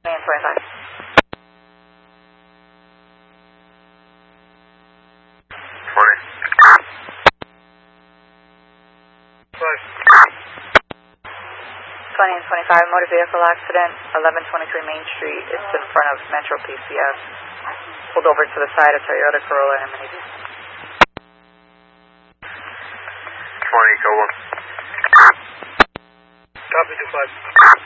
and 25. 20 and 25, motor vehicle accident, 1123 Main Street. It's in front of Metro PCS. Pulled over to the side of Toyota Corolla and Mini. 20, go on. Copy, 25.